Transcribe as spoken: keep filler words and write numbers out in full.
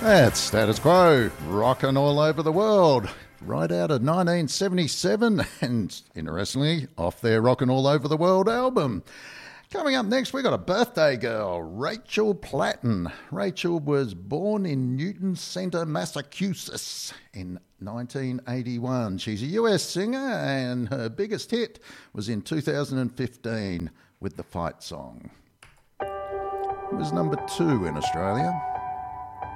That's Status Quo, rocking all over the world. Right out of nineteen seventy-seven, and interestingly, off their Rockin' All Over the World album. Coming up next, we got a birthday girl, Rachel Platten. Rachel was born in Newton Center, Massachusetts in nineteen eighty-one. She's a U S singer, and her biggest hit was in two thousand fifteen with the Fight Song. It was number two in Australia.